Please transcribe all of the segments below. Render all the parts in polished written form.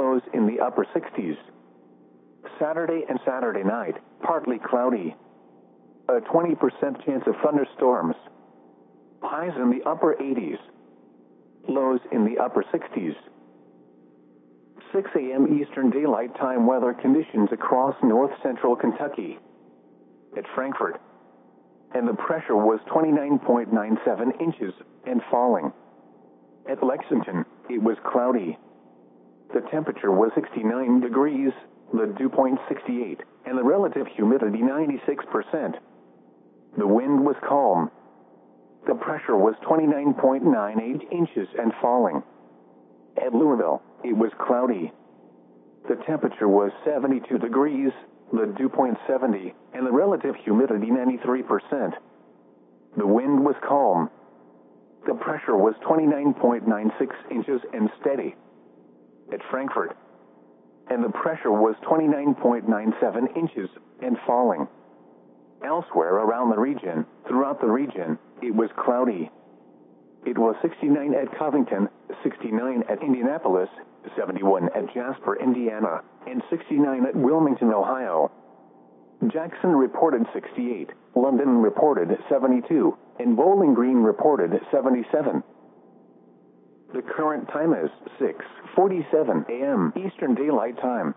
lows in the upper 60s. Saturday and Saturday night, partly cloudy. A 20% chance of thunderstorms. Highs in the upper 80s. Lows in the upper 60s. 6 a.m. Eastern Daylight Time weather conditions across north-central Kentucky. At Frankfort. And the pressure was 29.97 inches and falling. At Lexington, it was cloudy. The temperature was 69 degrees, the dew point 68, and the relative humidity 96%. The wind was calm. The pressure was 29.98 inches and falling. At Louisville, it was cloudy. The temperature was 72 degrees, the dew point 70, and the relative humidity 93%. The wind was calm. The pressure was 29.96 inches and steady. At Frankfort. And the pressure was 29.97 inches and falling. Elsewhere around the region, throughout the region, it was cloudy. It was 69 at Covington, 69 at Indianapolis, 71 at Jasper, Indiana, and 69 at Wilmington, Ohio. Jackson reported 68, London reported 72, and Bowling Green reported 77. The current time is 6:47 a.m. Eastern Daylight Time.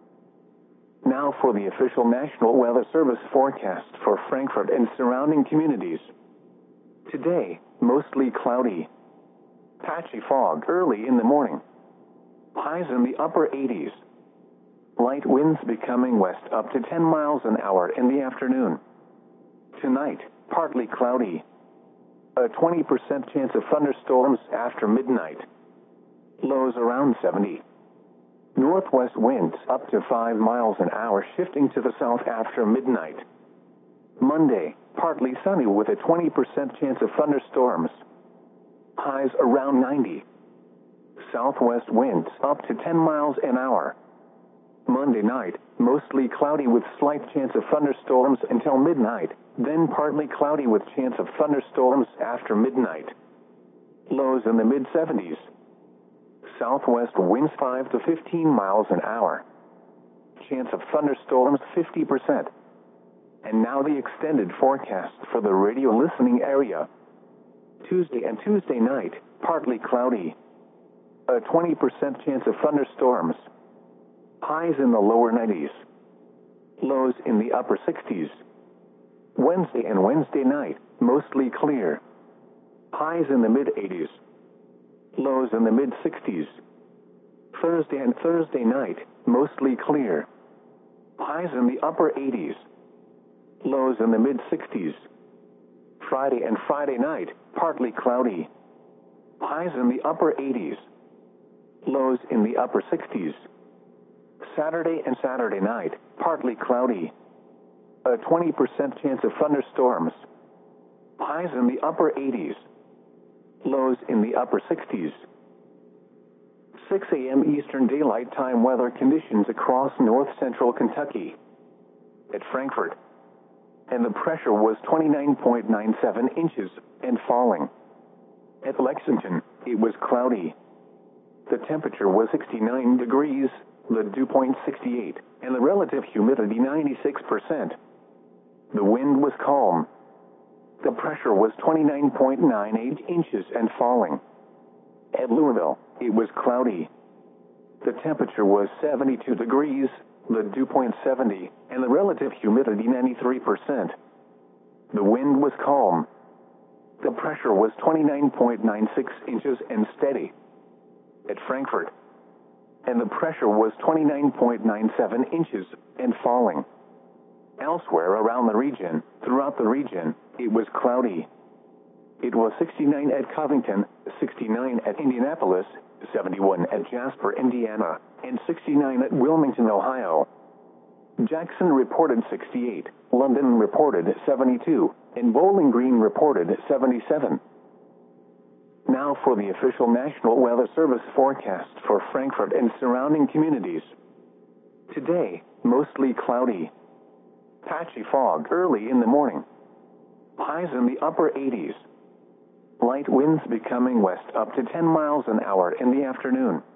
Now for the official National Weather Service forecast for Frankfort and surrounding communities. Today, mostly cloudy. Patchy fog early in the morning. Highs in the upper 80s. Light winds becoming west up to 10 miles an hour in the afternoon. Tonight, partly cloudy. A 20% chance of thunderstorms after midnight. Lows around 70. Northwest winds up to 5 miles an hour shifting to the south after midnight. Monday, partly sunny with a 20% chance of thunderstorms. Highs around 90. Southwest winds up to 10 miles an hour. Monday night, mostly cloudy with slight chance of thunderstorms until midnight, then partly cloudy with chance of thunderstorms after midnight. Lows in the mid-70s. Southwest winds 5 to 15 miles an hour. Chance of thunderstorms 50%. And now the extended forecast for the radio listening area. Tuesday and Tuesday night, partly cloudy. A 20% chance of thunderstorms. Highs in the lower 90s. Lows in the upper 60s. Wednesday and Wednesday night, mostly clear. Highs in the mid-80s. Lows in the mid-60s. Thursday and Thursday night, mostly clear. Highs in the upper 80s. Lows in the mid-60s. Friday and Friday night, partly cloudy. Highs in the upper 80s. Lows in the upper 60s. Saturday and Saturday night, partly cloudy. A 20% chance of thunderstorms. Highs in the upper 80s. Lows in the upper 60s. 6 a.m. Eastern Daylight Time weather conditions across north-central Kentucky. At Frankfort. And the pressure was 29.97 inches and falling. At Lexington, it was cloudy. The temperature was 69 degrees, the dew point 68, and the relative humidity 96%. The wind was calm. The pressure was 29.98 inches and falling. At Louisville, it was cloudy. The temperature was 72 degrees, the dew point 70, and the relative humidity 93%. The wind was calm. The pressure was 29.96 inches and steady. At Frankfort. And the pressure was 29.97 inches and falling. Elsewhere around the region, throughout the region, it was cloudy. It was 69 at Covington, 69 at Indianapolis, 71 at Jasper, Indiana, and 69 at Wilmington, Ohio. Jackson reported 68, London reported 72, and Bowling Green reported 77. Now for the official National Weather Service forecast for Frankfort and surrounding communities. Today, mostly cloudy. Patchy fog early in the morning. Highs in the upper 80s. Light winds becoming west up to 10 miles an hour in the afternoon.